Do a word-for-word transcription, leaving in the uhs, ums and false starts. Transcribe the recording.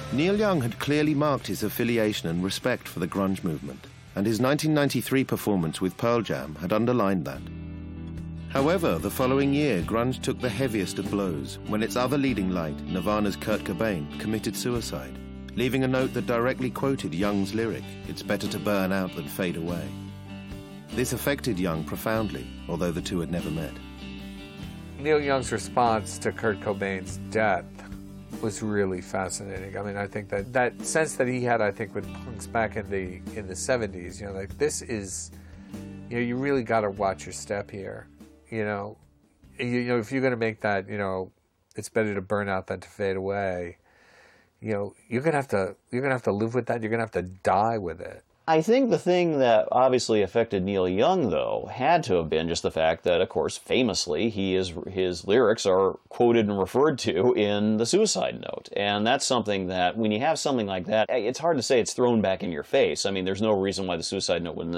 Neil Young had clearly marked his affiliation and respect for the grunge movement, and his nineteen ninety-three performance with Pearl Jam had underlined that. However, the following year, grunge took the heaviest of blows when its other leading light, Nirvana's Kurt Cobain, committed suicide, leaving a note that directly quoted Young's lyric, "It's better to burn out than fade away." This affected Young profoundly, although the two had never met. Neil Young's response to Kurt Cobain's death was really fascinating. I mean, I think that that sense that he had, I think, with punks back in the in the seventies, you know, like, this is, you know, you really got to watch your step here. You know, you, you know, if you're going to make that, you know, it's better to burn out than to fade away. You know, you're gonna have to you're gonna have to live with that. You're gonna have to die with it. I think the thing that obviously affected Neil Young, though, had to have been just the fact that, of course, famously, he is, his lyrics are quoted and referred to in the Suicide Note. And that's something that, when you have something like that, it's hard to say it's thrown back in your face. I mean, there's no reason why the Suicide Note wouldn't